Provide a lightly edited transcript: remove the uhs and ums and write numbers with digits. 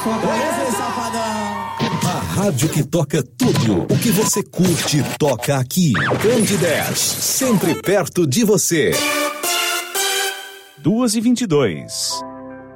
Beleza, safadão? A rádio que toca tudo o que você curte toca aqui. Band 10, sempre perto de você. 2h22.